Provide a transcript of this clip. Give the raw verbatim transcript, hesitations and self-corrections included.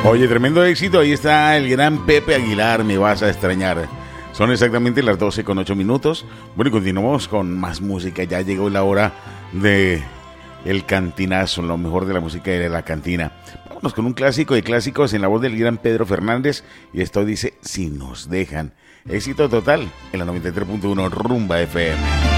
Oye, tremendo éxito. Ahí está el gran Pepe Aguilar, Me Vas a Extrañar. Son exactamente las doce con ocho minutos. Bueno, y continuamos con más música. Ya llegó la hora de el cantinazo, lo mejor de la música de la cantina. Vámonos con un clásico de clásicos en la voz del gran Pedro Fernández. Y esto dice, Si nos dejan. Éxito total en la noventa y tres punto uno Rumba F M.